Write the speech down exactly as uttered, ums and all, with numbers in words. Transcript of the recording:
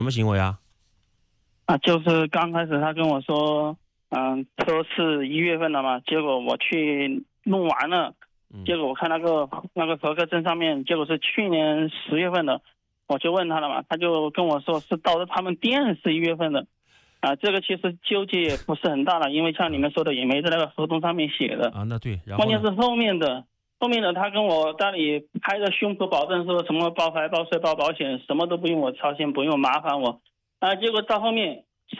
什么行为啊？ 啊，就是刚开始他跟我说，嗯，车是一月份的嘛，结果我去弄完了，结果我看那个那个合格证上面，结果是去年十月份的，我就问他了嘛，他就跟我说是到他们店是一月份的，啊，这个其实纠结也不是很大了，因为像你们说的也没在那个合同上面写的啊，那对，然后关键是后面的。后面的他跟我那里拍着胸脯保证说什么包牌、报税、报保险，什么都不用我操心，不用麻烦我，啊，结果到后面